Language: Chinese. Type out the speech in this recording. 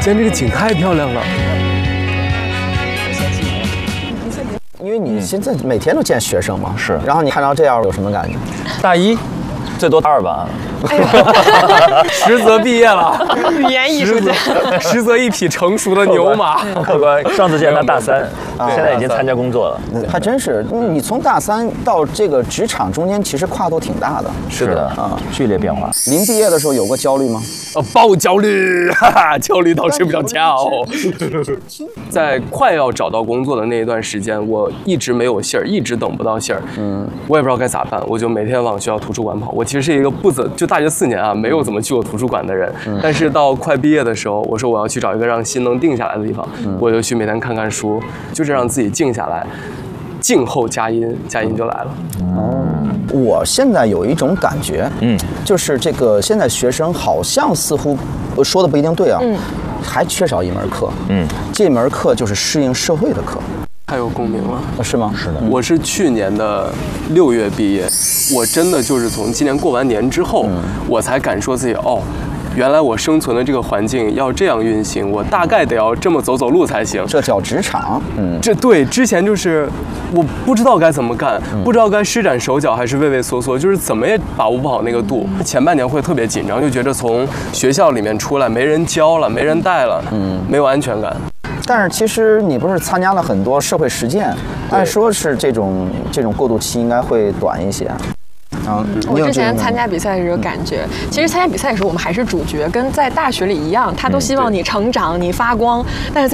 天这个景太漂亮了。 因为你现在每天都见学生嘛， 是。 然后你看到这样有什么感觉？ 大一，最多大二吧。 实则毕业了， 语言艺术家， 实则一匹成熟的牛马。 客观，上次见他大三，现在已经参加工作了。 还真是，你从大三到这个职场中间，其实跨度挺大的。 是的啊，剧烈变化。 临毕业的时候有过焦虑吗？ 爆焦虑，哈哈，焦虑到睡不着觉。在快要找到工作的那一段时间，我一直没有信儿，一直等不到信儿。我也不知道该咋办，我就每天往学校图书馆跑。我其实是一个就大学4年啊，没有怎么去过图书馆的人。但是到快毕业的时候，我说我要去找一个让心能定下来的地方，我就去每天看看书，就是让自己静下来。静候佳音，佳音就来了。 我现在有一种感觉，就是这个现在学生好像似乎说的不一定对啊，还缺少一门课，这门课就是适应社会的课。 太有共鸣了， 是吗？是的， 我是去年的6月毕业，我真的就是从今年过完年之后，我才敢说自己原来我生存的这个环境要这样运行，我大概得要这么走走路才行。 这叫职场。 这对之前就是我不知道该怎么干，不知道该施展手脚还是畏畏缩缩，就是怎么也把握不好那个度。前半年会特别紧张，就觉得从学校里面出来没人教了，没人带了，没有安全感。 但是其实你不是参加了很多社会实践，按说是这种过渡期应该会短一些。 我之前参加比赛的时候感觉，其实参加比赛的时候我们还是主角，跟在大学里一样，他都希望你成长，你发光，但是在